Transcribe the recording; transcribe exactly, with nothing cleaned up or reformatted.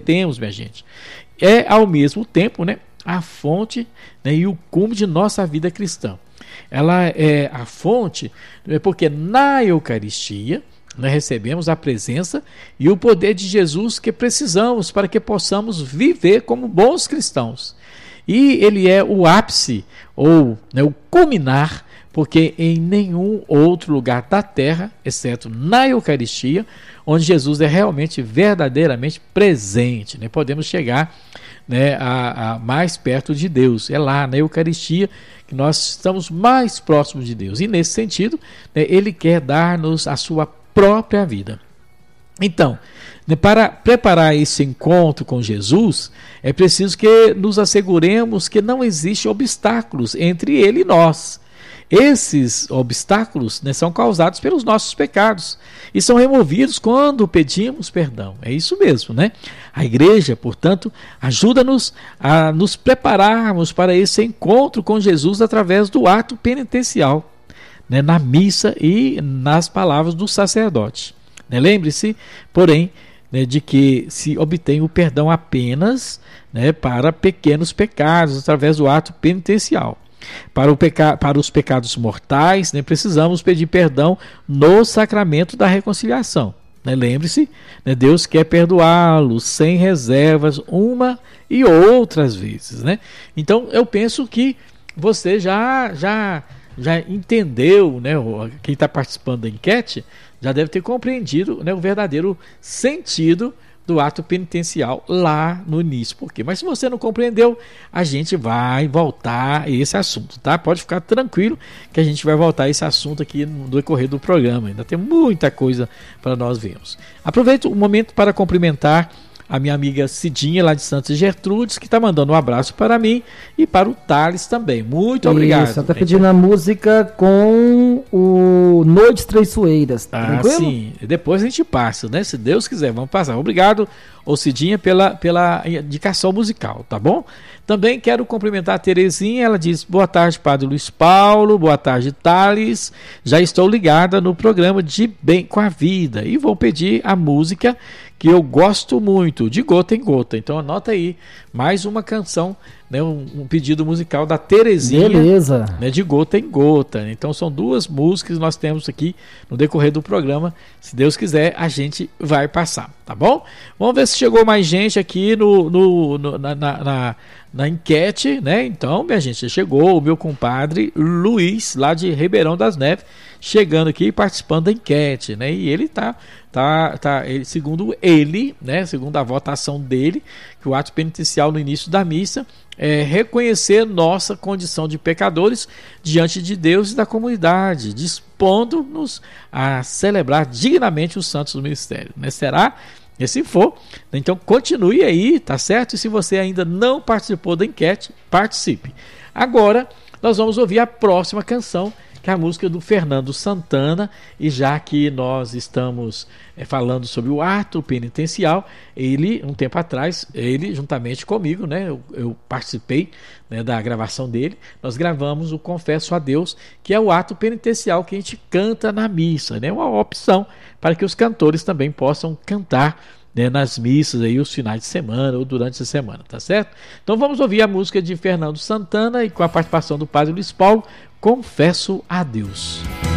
temos, minha gente. É ao mesmo tempo, né, a fonte, né, e o cume de nossa vida cristã. Ela é a fonte, né, porque na Eucaristia nós recebemos a presença e o poder de Jesus que precisamos para que possamos viver como bons cristãos. E ele é o ápice, ou, né, o culminar, porque em nenhum outro lugar da terra, exceto na Eucaristia, onde Jesus é realmente, verdadeiramente presente, né, podemos chegar, né, a, a mais perto de Deus. É lá na Eucaristia que nós estamos mais próximos de Deus. E nesse sentido, né, ele quer dar-nos a sua própria vida. Então, né, para preparar esse encontro com Jesus, é preciso que nos asseguremos que não existem obstáculos entre ele e nós. Esses obstáculos, né, são causados pelos nossos pecados e são removidos quando pedimos perdão. É isso mesmo, né? A igreja, portanto, ajuda-nos a nos prepararmos para esse encontro com Jesus através do ato penitencial, né, na missa e nas palavras do sacerdote. Né? Lembre-se, porém, né, de que se obtém o perdão apenas, né, para pequenos pecados através do ato penitencial. Para, o peca... para os pecados mortais, né, precisamos pedir perdão no sacramento da reconciliação. Né? Lembre-se, né, Deus quer perdoá-los sem reservas uma e outras vezes. Né? Então eu penso que você já, já, já entendeu, né, quem está participando da enquete já deve ter compreendido, né, o verdadeiro sentido do ato penitencial lá no início. Por quê? Mas se você não compreendeu, a gente vai voltar a esse assunto, tá? Pode ficar tranquilo que a gente vai voltar a esse assunto aqui no decorrer do programa. Ainda tem muita coisa para nós vermos. Aproveito o momento para cumprimentar a minha amiga Cidinha, lá de Santos Gertrudes, que está mandando um abraço para mim e para o Thales também. Muito obrigado. Isso, está pedindo a música com o Noites Traiçoeiras. Ah, tranquilo? Sim. Depois a gente passa, né? Se Deus quiser, vamos passar. Obrigado, ô Cidinha, pela, pela indicação musical, tá bom? Também quero cumprimentar a Terezinha, ela diz: boa tarde, Padre Luiz Paulo, boa tarde, Thales. Já estou ligada no programa de Bem com a Vida e vou pedir a música que eu gosto muito, de Gota em Gota. Então anota aí, mais uma canção, né, um, um pedido musical da Terezinha. Beleza. Né, de Gota em Gota. Então são duas músicas que nós temos aqui no decorrer do programa. Se Deus quiser, a gente vai passar, tá bom? Vamos ver se chegou mais gente aqui no, no, no, na, na, na, na enquete, né? Então, minha gente, chegou o meu compadre Luiz, lá de Ribeirão das Neves, chegando aqui e participando da enquete, né? E ele tá, tá, tá ele, segundo ele, né? Segundo a votação dele, que o ato penitencial no início da missa é reconhecer nossa condição de pecadores diante de Deus e da comunidade, dispondo-nos a celebrar dignamente os santos do ministério, né? Será? E se for, então continue aí, tá certo? E se você ainda não participou da enquete, participe. Agora nós vamos ouvir a próxima canção, que é a música do Fernando Santana, e já que nós estamos é, falando sobre o ato penitencial, ele, um tempo atrás, ele juntamente comigo, né, eu, eu participei, né, da gravação dele, nós gravamos o Confesso a Deus, que é o ato penitencial que a gente canta na missa, né, uma opção para que os cantores também possam cantar, né, nas missas aí os finais de semana ou durante a semana, tá certo? Então vamos ouvir a música de Fernando Santana e com a participação do Padre Luiz Paulo, Confesso a Deus.